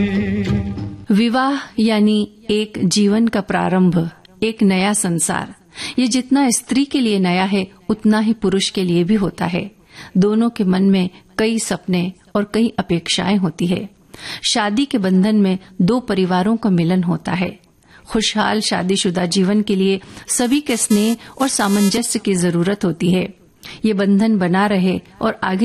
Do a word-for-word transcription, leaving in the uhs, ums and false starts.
विवाह यानी एक जीवन का प्रारंभ, एक नया संसार। ये जितना स्त्री के लिए नया है, उतना ही पुरुष के लिए भी होता है। दोनों के मन में कई सपने और कई अपेक्षाएं होती है। शादी के बंधन में दो परिवारों का मिलन होता है। खुशहाल शादीशुदा जीवन के लिए सभी के स्नेह और सामंजस्य की जरूरत होती है। ये बंधन बना रहे और आगे